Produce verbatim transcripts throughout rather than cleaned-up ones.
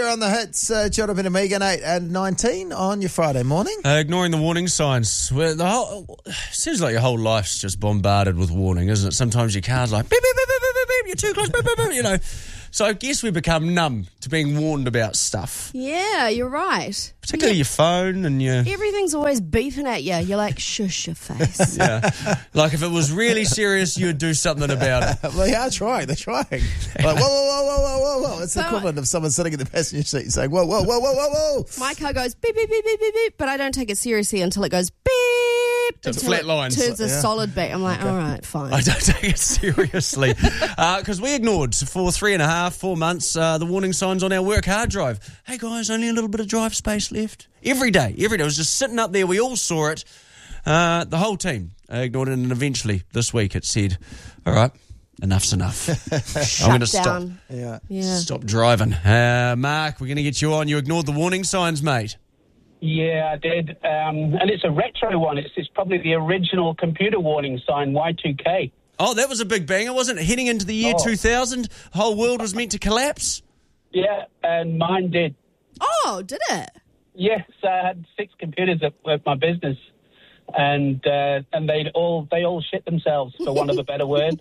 here on the hits. Uh, Jonathan and Megan, eight and nineteen on your Friday morning. Uh, ignoring the warning signs. Well, the whole, seems like your whole life's just bombarded with warning, isn't it? Sometimes your car's like, beep, beep, beep, beep, beep, beep, you're too close, beep, beep, beep, you know. So I guess we become numb to being warned about stuff. Yeah, you're right. Particularly yeah. your phone and your... Everything's always beeping at you. You're like, shush your face. Yeah. Like if it was really serious, you'd do something about it. Well, they are trying. They're trying. Like, whoa, whoa, whoa, whoa, whoa, whoa, whoa. It's the So- equivalent of someone sitting in the passenger seat saying, whoa, whoa, whoa, whoa, whoa, whoa. My car goes beep, beep, beep, beep, beep, beep, but I don't take it seriously until it goes beep. Just until flat it lines. turns a Yeah. solid beat. I'm like, all right, fine. I don't take it seriously. Because uh, we ignored for three and a half, four months, uh, the warning signs on our work hard drive. Hey, guys, only a little bit of drive space left. Every day, every day. It was just sitting up there. We all saw it. Uh, the whole team uh, ignored it, and eventually this week it said, all right, enough's enough. I'm going to stop. down. Yeah. Yeah. Stop driving. Uh, Mark, we're going to get you on. You ignored the warning signs, mate. Yeah, I did. Um, and it's a retro one. It's, it's probably the original computer warning sign, Y two K. Oh, that was a big banger, wasn't it? Heading into the year Oh. two thousand, the whole world was meant to collapse. Yeah, and mine did. Oh, did it? Yes, I had six computers at, at my business, and uh, and they all they all shit themselves, for want of a better word.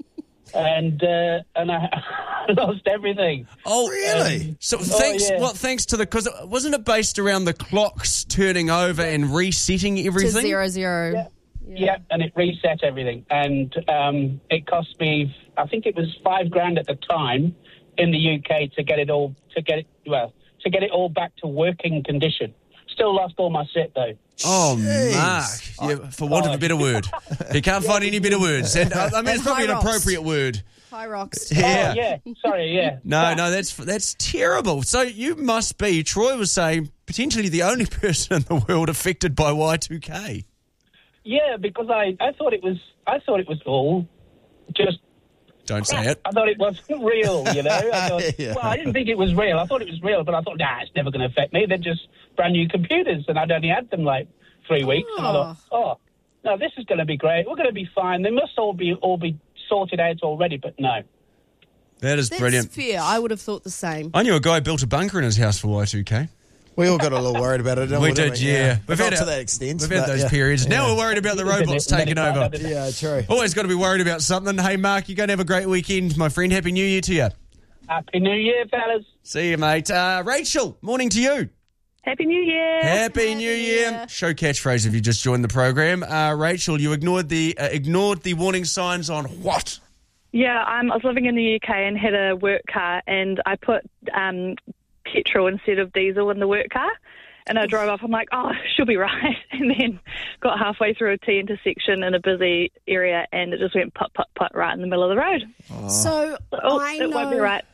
And uh, and I lost everything. Oh, Really? So thanks, yeah. well, thanks to the, because wasn't it based around the clocks turning over and resetting To everything? zero, zero. Yeah. Yeah, and it reset everything. And um, it cost me, I think it was five grand at the time in the U K to get it all, to get it, well, to get it all back to working condition. Still lost all my shit, though. Oh, Jeez. Mark, yeah, for want of a better word. You can't find any better words. And, uh, I mean, it's probably an High rocks. appropriate word. High rocks. Yeah. Oh, yeah. Sorry, yeah. No, no, that's that's terrible. So you must be, Troy was saying, potentially the only person in the world affected by Y two K. Yeah, because I, I thought it was, I thought it was all just Don't say it. I thought it wasn't real, you know. I thought, Yeah. Well, I didn't think it was real. I thought it was real, but I thought, nah, it's never going to affect me. They're just brand new computers, and I'd only had them like three weeks. And I thought, oh, no, this is going to be great. We're going to be fine. They must all be all be sorted out already, but no. That is That's brilliant. fair. I would have thought the same. I knew a guy who built a bunker in his house for Y two K. We all got a little worried about it, didn't we? We did, yeah. We've We've Not had to our- that extent. We've had but those yeah. periods. Now Yeah. we're worried about the Let it- robots let it taking fly, over. let it- Yeah, true. Always got to be worried about something. Hey, Mark, you're going to have a great weekend, my friend. Happy New Year to you. Happy New Year, fellas. See you, mate. Uh, Rachel, morning to you. Happy New Year. Happy New Year. Year. Show catchphrase if you just joined the program. Uh, Rachel, you ignored the uh, ignored the warning signs on what? Yeah, um, I was living in the U K and had a work car, and I put um, petrol instead of diesel in the work car. And I drove off. I'm like, oh, she'll be right. And then got halfway through a T intersection in a busy area, and it just went put, put, put right in the middle of the road. So Oh, I it won't be know, right.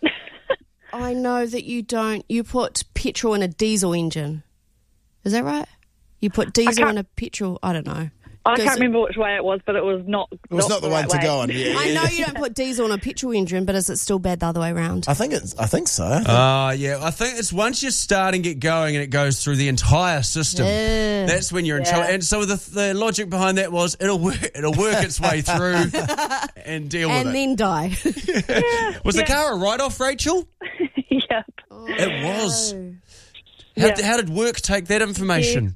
I know that you don't. You put petrol in a diesel engine. Is that right? You put diesel can't- in a petrol. I don't know. I Does can't it- remember which way it was, but it was not. It was not the one right to way. go on. Yeah, I yeah, know yeah. you don't put diesel in a petrol engine, but is it still bad the other way around? I think it's. I think so. Uh, yeah, I think it's once you start and get going and it goes through the entire system, Yeah. that's when you're in Yeah. trouble. And so the, the logic behind that was it'll work, it'll work its way through and deal And with then die. it. Was the yeah. car a write-off, Rachel? Yep. It was. Oh. How, Yeah. how did work take that information?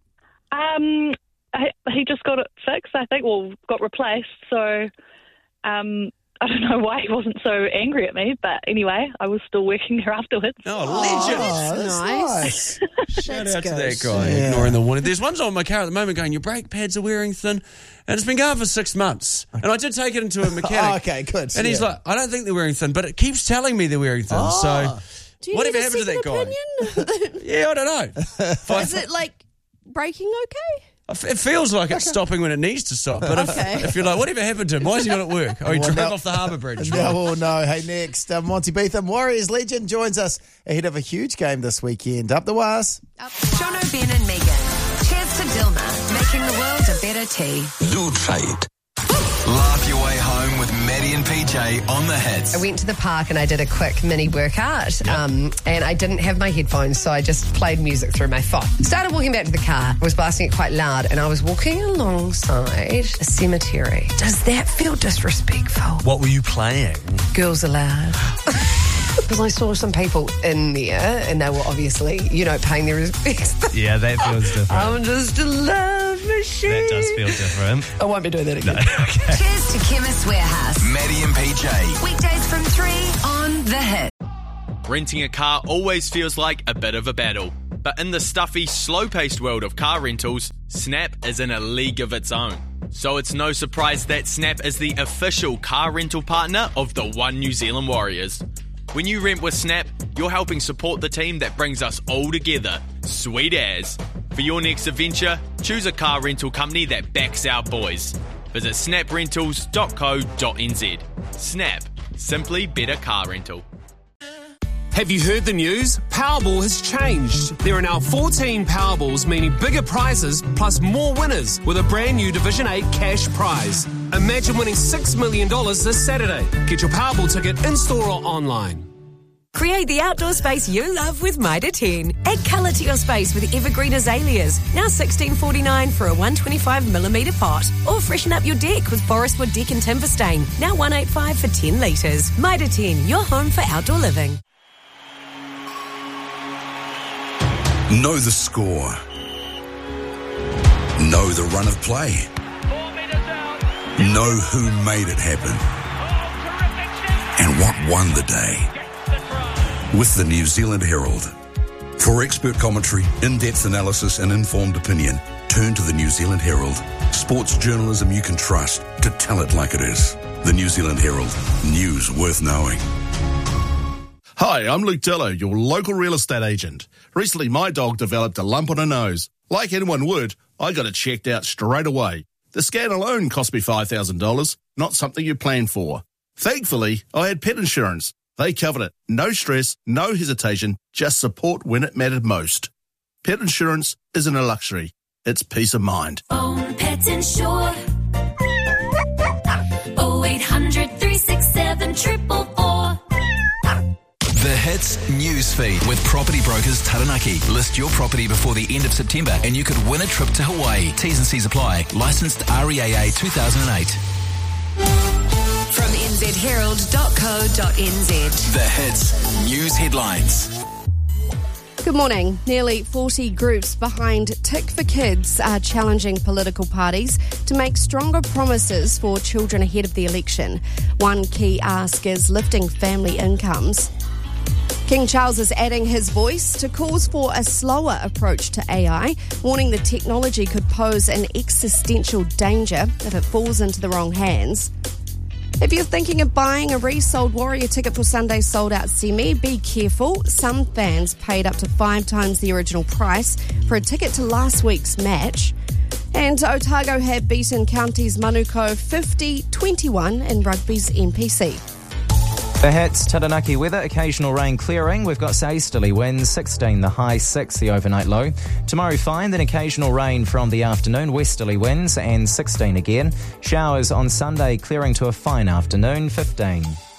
Um, I, he just got it fixed, I think, well, got replaced. So um, I don't know why he wasn't so angry at me, but anyway, I was still working there afterwards. Oh, legend. Oh, that's nice. nice. Shout That's out to good. that guy Yeah. ignoring the warning. There's ones on my car at the moment going, your brake pads are wearing thin, and it's been going for six months. And I did take it into a mechanic. Oh, okay, good. And he's Yeah. like, I don't think they're wearing thin, but it keeps telling me they're wearing thin. Oh. So Do you whatever need a happened to that second guy? opinion? Yeah, I don't know. If I- Is it like braking okay? It feels like it's stopping when it needs to stop. But if, Okay. if you're like, whatever happened to him? Why is he not at work? Oh, he Well, drove now- off the harbour bridge. Now we'll know. Hey, next, uh, Monty Beetham, Warriors legend, joins us ahead of a huge game this weekend. Up the wires. Jono, Ben and Megan. Cheers to Dilma, making the world a better tea. Loot Fight. Laugh your way home with Maddie and P J on the hits. I went to the park and I did a quick mini workout, um, and I didn't have my headphones, so I just played music through my phone. Started walking back to the car, was blasting it quite loud, and I was walking alongside a cemetery. Does that feel disrespectful? What were you playing? Girls Aloud. because I saw some people in there and they were obviously, you know, paying their respects. Yeah, that feels different. I'm just a love machine. That does feel different. I won't be doing that again. No, okay. Cheers to Chemist Warehouse. Maddie and P J. Weekdays from three on The Hit. Renting a car always feels like a bit of a battle. But in the stuffy, slow-paced world of car rentals, Snap is in a league of its own. So it's no surprise that Snap is the official car rental partner of the One New Zealand Warriors. When you rent with Snap, you're helping support the team that brings us all together. Sweet as. For your next adventure, choose a car rental company that backs our boys. Visit snap rentals dot co dot n z. Snap. Simply better car rental. Have you heard the news? Powerball has changed. There are now fourteen Powerballs, meaning bigger prizes plus more winners with a brand new Division eight cash prize. Imagine winning six million dollars this Saturday. Get your Powerball ticket in-store or online. Create the outdoor space you love with Mitre ten. Add colour to your space with evergreen azaleas. Now sixteen forty-nine for a one twenty-five millimetre pot. Or freshen up your deck with Forestwood Deck and Timber Stain. Now one eighty-five for ten litres. Mitre ten, your home for outdoor living. Know the score. Know the run of play. Know who made it happen. And what won the day. With the New Zealand Herald. For expert commentary, in-depth analysis and informed opinion, turn to the New Zealand Herald. Sports journalism you can trust to tell it like it is. The New Zealand Herald. News worth knowing. Hi, I'm Luke Dillo, your local real estate agent. Recently, my dog developed a lump on her nose. Like anyone would, I got it checked out straight away. The scan alone cost me five thousand dollars, not something you plan for. Thankfully, I had pet insurance. They covered it. No stress, no hesitation, just support when it mattered most. Pet insurance isn't a luxury. It's peace of mind. Own Pet Insure. oh eight hundred, three six seven, four four four. The Hits Newsfeed with Property Brokers Taranaki. List your property before the end of September and you could win a trip to Hawaii. T's and C's apply. Licensed R E A A two thousand eight. From n z herald dot co dot n z. The Hits News Headlines. Good morning. Nearly forty groups behind Tick for Kids are challenging political parties to make stronger promises for children ahead of the election. One key ask is lifting family incomes. King Charles is adding his voice to calls for a slower approach to A I, warning the technology could pose an existential danger if it falls into the wrong hands. If you're thinking of buying a resold Warrior ticket for Sunday's sold-out semi, be careful. Some fans paid up to five times the original price for a ticket to last week's match. And Otago have beaten Counties Manukau fifty twenty-one in rugby's N P C. The Hits, Taranaki weather, occasional rain clearing. We've got southeasterly winds, sixteen the high, six the overnight low. Tomorrow fine, then occasional rain from the afternoon, westerly winds and sixteen again. Showers on Sunday clearing to a fine afternoon, fifteen.